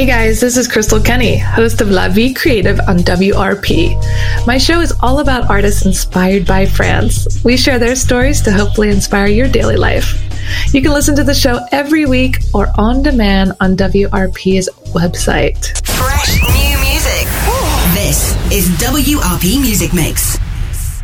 Hey guys, this is Crystal Kenny, host of La Vie Creative on WRP. My show is all about artists inspired by France. We share their stories to hopefully inspire your daily life. You can listen to the show every week or on demand on WRP's website. Fresh new music. This is WRP Music Mix.